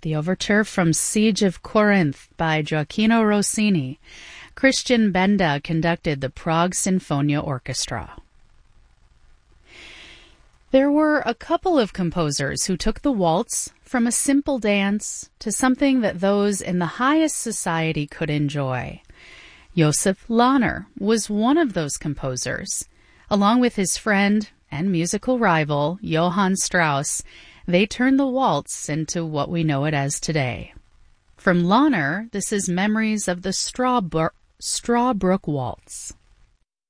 the overture from Siege of Corinth by Gioacchino Rossini. Christian Benda conducted the Prague Sinfonia Orchestra. There were a couple of composers who took the waltz from a simple dance to something that those in the highest society could enjoy. Joseph Lahner was one of those composers. Along with his friend and musical rival, Johann Strauss, they turned the waltz into what we know it as today. From Lahner, this is Memories of the Strawbrook Waltz.